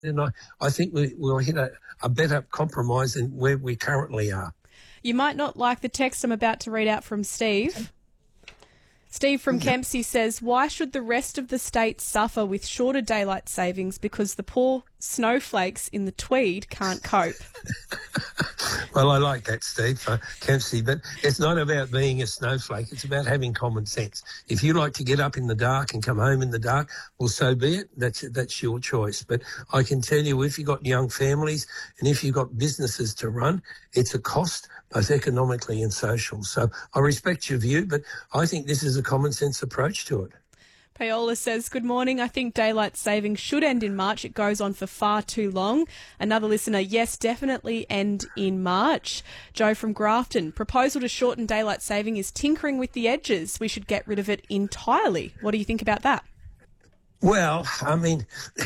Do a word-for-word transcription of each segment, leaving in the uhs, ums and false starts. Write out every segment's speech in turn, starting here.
And I, I think we, we'll hit a, a better compromise than where we currently are. You might not like the text I'm about to read out from Steve. Steve from Kempsey says, why should the rest of the state suffer with shorter daylight savings because the poor snowflakes in the Tweed can't cope? Well, I like that, Steve, uh, Kempsey, but it's not about being a snowflake. It's about having common sense. If you like to get up in the dark and come home in the dark, well, so be it. That's that's your choice. But I can tell you, if you've got young families and if you've got businesses to run, it's a cost, both economically and social. So I respect your view, but I think this is a common sense approach to it. Paola says, good morning. I think daylight saving should end in March. It goes on for far too long. Another listener, yes, definitely end in March. Joe from Grafton, proposal to shorten daylight saving is tinkering with the edges. We should get rid of it entirely. What do you think about that? Well, I mean,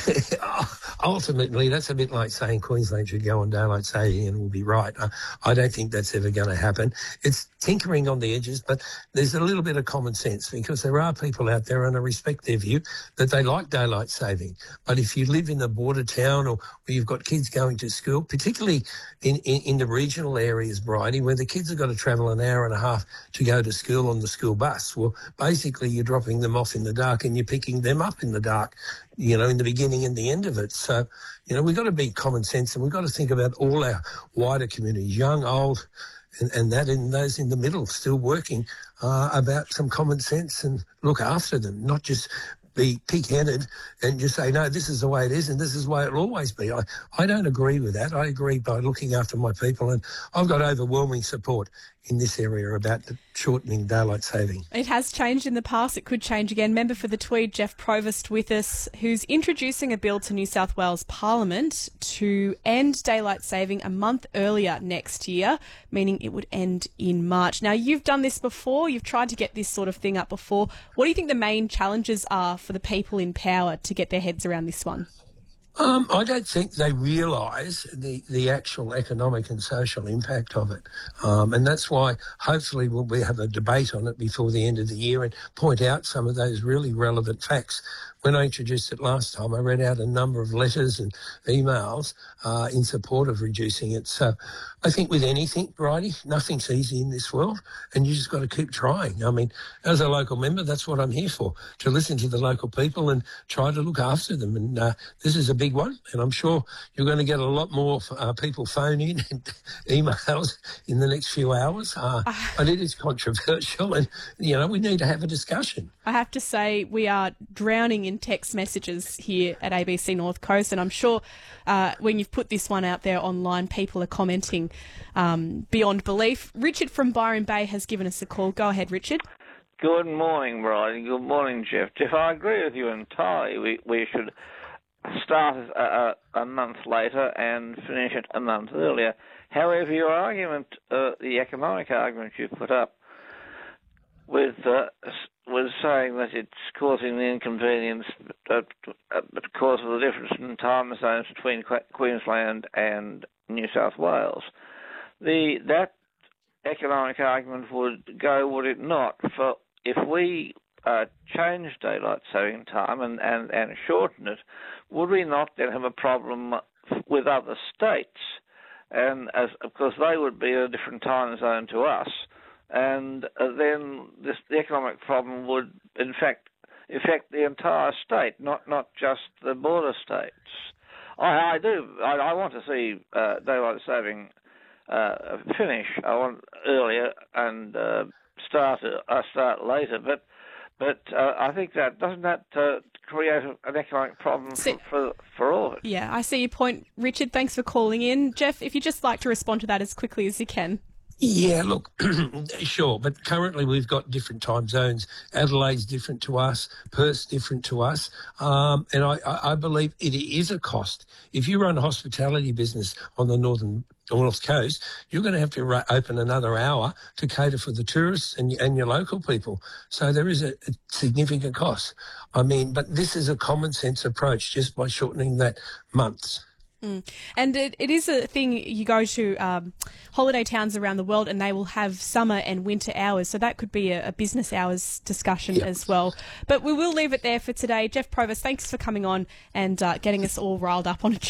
ultimately, that's a bit like saying Queensland should go on daylight saving and we'll be right. I, I don't think that's ever going to happen. It's tinkering on the edges, but there's a little bit of common sense because there are people out there, and I respect their view, that they like daylight saving. But if you live in a border town or where you've got kids going to school, particularly in, in, in the regional areas, Bridie, where the kids have got to travel an hour and a half to go to school on the school bus, well, basically you're dropping them off in the dark and you're picking them up in the dark, you know, in the beginning and the end of it. So, you know, we've got to be common sense and we've got to think about all our wider communities, young, old, and, and that in those in the middle still working uh, about some common sense and look after them, not just be pig-headed and just say, no, this is the way it is and this is the way it'll always be. I, I don't agree with that. I agree by looking after my people, and I've got overwhelming support in this area about the shortening daylight saving. It has changed in the past. It could change again. Member for the Tweed, Jeff Provost, with us, who's introducing a bill to New South Wales Parliament to end daylight saving a month earlier next year, meaning it would end in March. Now, you've done this before. You've tried to get this sort of thing up before. What do you think the main challenges are for the people in power to get their heads around this one? Um, I don't think they realise the, the actual economic and social impact of it. Um, and that's why hopefully we'll we have a debate on it before the end of the year and point out some of those really relevant facts. When I introduced it last time, I read out a number of letters and emails uh, in support of reducing it. So I think with anything, Bridie, nothing's easy in this world, and you just got to keep trying. I mean, as a local member, that's what I'm here for, to listen to the local people and try to look after them. And uh, this is a big one, and I'm sure you're going to get a lot more uh, people phone in and emails in the next few hours. Uh, but it is controversial, and, you know, we need to have a discussion. I have to say we are drowning in text messages here at A B C North Coast, and I'm sure uh, when you've put this one out there online, people are commenting um, beyond belief. Richard from Byron Bay has given us a call. Go ahead, Richard. Good morning, Bridie. Good morning, Jeff. Jeff, I agree with you entirely. We, we should start it a, a month later and finish it a month earlier. However, your argument, uh, the economic argument you put up, with uh, was saying that it's causing the inconvenience uh, because of the difference in time zones between Queensland and New South Wales. The that economic argument would go, would it not? For if we uh, change daylight saving time and, and, and shorten it, would we not then have a problem with other states? And as of course they would be a different time zone to us. And uh, then this, the economic problem would, in fact, affect the entire state, not not just the border states. I, I do. I, I want to see uh, daylight saving uh, finish. I want earlier and uh, start uh, start later. But but uh, I think that doesn't that uh, create an economic problem for, for for all of it. Yeah, I see your point, Richard. Thanks for calling in, Jeff. If you'd just like to respond to that as quickly as you can. Yeah, look, sure, but currently we've got different time zones. Adelaide's different to us, Perth's different to us, um, and I, I believe it is a cost. If you run a hospitality business on the northern North Coast, you're going to have to ra- open another hour to cater for the tourists and, and your local people. So there is a, a significant cost. I mean, but this is a common sense approach just by shortening that months. Mm. And it, it is a thing, you go to um, holiday towns around the world and they will have summer and winter hours, so that could be a, a business hours discussion yep. as well. But we will leave it there for today. Jeff Provost, thanks for coming on and uh, getting us all riled up on a